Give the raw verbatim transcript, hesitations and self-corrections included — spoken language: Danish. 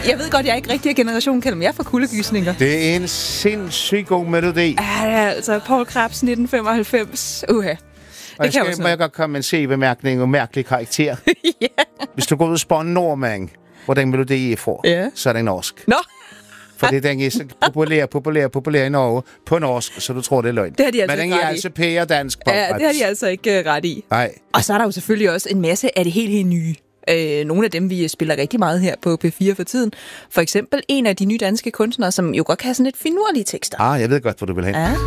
Jeg ved godt, jeg er ikke rigtig af generationen, kalder mig. Jeg for kuldegysninger. Det er en sindssygt god melodi. Ja, det er altså Poul Krebs nitten femoghalvfems. Uha. Det og jeg kan skal, må jeg godt komme med en C-bemærkning og mærkelig karakter. Ja. Hvis du går ud og spørger en nordmand, hvor den melodi er for, ja. så er den norsk. Nå. Fordi den er så populær, populær, populær i Norge på norsk, så du tror, det er løgn. Det har de altså Men den er altså pære dansk på. Ja, det har de altså ikke uh, ret i. Nej. Og så er der jo selvfølgelig også en masse af det helt, helt nye. Øh, nogle af dem, vi spiller rigtig meget her på P fire for tiden. For eksempel en af de nye danske kunstnere, som jo godt kan have sådan lidt finurlige tekster. Ah, jeg ved godt, hvor du vil hen. Ja.